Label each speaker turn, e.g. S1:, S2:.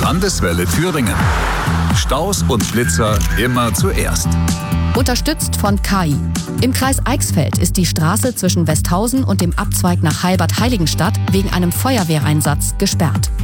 S1: Landeswelle Thüringen. Staus und Blitzer immer zuerst.
S2: Unterstützt von KAI. Im Kreis Eichsfeld ist die Straße zwischen Westhausen und dem Abzweig nach Heilbad-Heiligenstadt wegen einem Feuerwehreinsatz gesperrt.